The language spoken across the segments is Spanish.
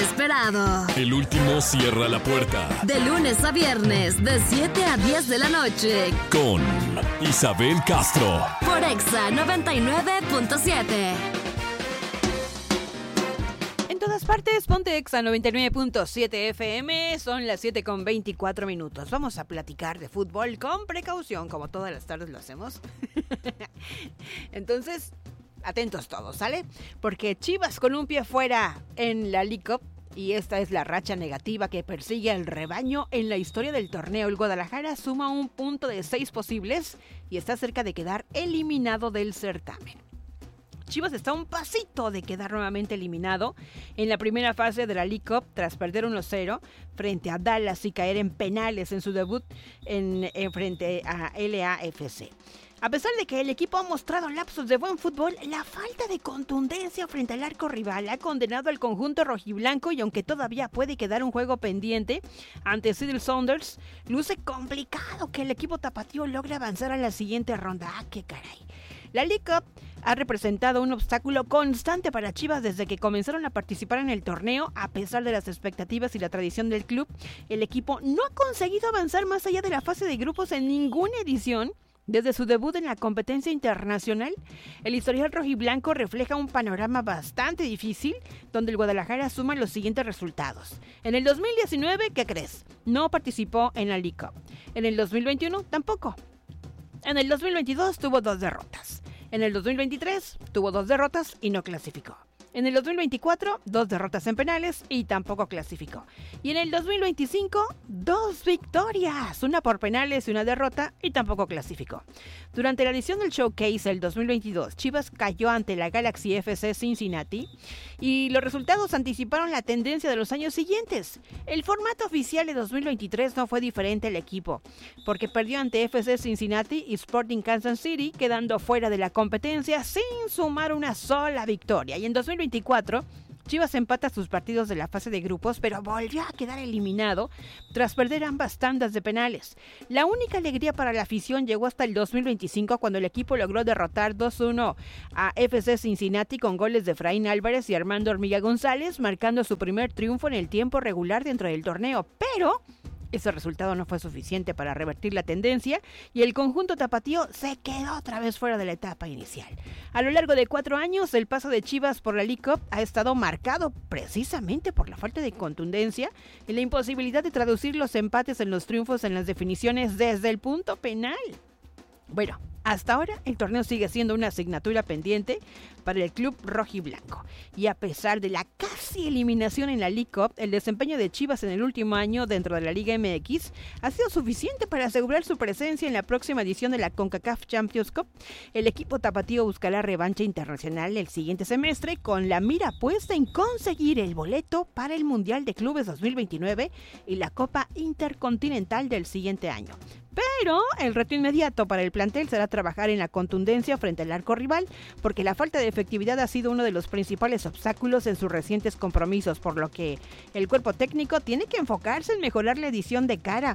esperado. El último cierra la puerta. De lunes a viernes, de 7 a 10 de la noche. Con Isabel Castro. Por Exa 99.7. En todas partes, ponte Exa 99.7 FM. Son las 7:24. Vamos a platicar de fútbol con precaución, como todas las tardes lo hacemos. Entonces, atentos todos, ¿sale? Porque Chivas con un pie fuera en la League Cup, y esta es la racha negativa que persigue al rebaño en la historia del torneo. El Guadalajara suma un punto de 6 posibles y está cerca de quedar eliminado del certamen. Chivas está a un pasito de quedar nuevamente eliminado en la primera fase de la League Cup tras perder 1-0 frente a Dallas y caer en penales en su debut en frente a LAFC. A pesar de que el equipo ha mostrado lapsos de buen fútbol, la falta de contundencia frente al arco rival ha condenado al conjunto rojiblanco, y aunque todavía puede quedar un juego pendiente ante Seattle Sounders, luce complicado que el equipo tapatío logre avanzar a la siguiente ronda. ¡Ah, qué caray! La League Cup ha representado un obstáculo constante para Chivas desde que comenzaron a participar en el torneo. A pesar de las expectativas y la tradición del club, el equipo no ha conseguido avanzar más allá de la fase de grupos en ninguna edición. Desde su debut en la competencia internacional, el historial rojiblanco refleja un panorama bastante difícil, donde el Guadalajara suma los siguientes resultados. En el 2019, ¿qué crees? No participó en la League Cup. En el 2021, tampoco. En el 2022 tuvo 2 derrotas. En el 2023 tuvo 2 derrotas y no clasificó. En el 2024, 2 derrotas en penales y tampoco clasificó. Y en el 2025, 2 victorias, una por penales y una derrota, y tampoco clasificó. Durante la edición del Showcase del 2022, Chivas cayó ante la Galaxy FC Cincinnati y los resultados anticiparon la tendencia de los años siguientes. El formato oficial de 2023 no fue diferente al equipo, porque perdió ante FC Cincinnati y Sporting Kansas City, quedando fuera de la competencia sin sumar una sola victoria. Y en 2024, Chivas empata sus partidos de la fase de grupos, pero volvió a quedar eliminado tras perder ambas tandas de penales. La única alegría para la afición llegó hasta el 2025, cuando el equipo logró derrotar 2-1 a FC Cincinnati con goles de Efraín Álvarez y Armando Hormiga González, marcando su primer triunfo en el tiempo regular dentro del torneo. Pero ese resultado no fue suficiente para revertir la tendencia y el conjunto tapatío se quedó otra vez fuera de la etapa inicial. A lo largo de 4 años, el paso de Chivas por la League Cup ha estado marcado precisamente por la falta de contundencia y la imposibilidad de traducir los empates en los triunfos en las definiciones desde el punto penal. Bueno, hasta ahora el torneo sigue siendo una asignatura pendiente para el club rojiblanco. Y a pesar de la casi eliminación en la League Cup, el desempeño de Chivas en el último año dentro de la Liga MX ha sido suficiente para asegurar su presencia en la próxima edición de la CONCACAF Champions Cup. El equipo tapatío buscará revancha internacional el siguiente semestre, con la mira puesta en conseguir el boleto para el Mundial de Clubes 2029 y la Copa Intercontinental del siguiente año. Pero el reto inmediato para el plantel será trabajar en la contundencia frente al arco rival, porque la falta de efectividad ha sido uno de los principales obstáculos en sus recientes compromisos, por lo que el cuerpo técnico tiene que enfocarse en mejorar la definición de cara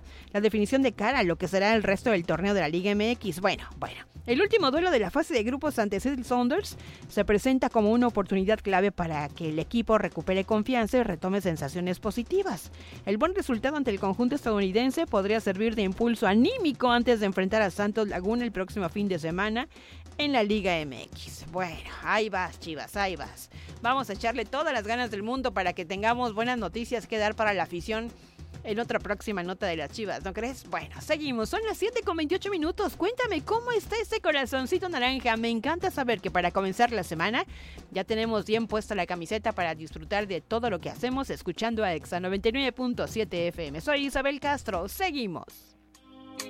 a lo que será el resto del torneo de la Liga MX. Bueno. El último duelo de la fase de grupos ante Seattle Sounders se presenta como una oportunidad clave para que el equipo recupere confianza y retome sensaciones positivas. El buen resultado ante el conjunto estadounidense podría servir de impulso anímico antes de enfrentar a Santos Laguna el próximo fin de semana en la Liga MX. Bueno, ahí vas, Chivas, ahí vas. Vamos a echarle todas las ganas del mundo para que tengamos buenas noticias que dar para la afición en otra próxima nota de las Chivas, ¿no crees? Bueno, seguimos, son las 7:28. Cuéntame cómo está ese corazoncito naranja. Me encanta saber que para comenzar la semana ya tenemos bien puesta la camiseta para disfrutar de todo lo que hacemos escuchando a Exa 99.7 FM. Soy Isabel Castro, seguimos.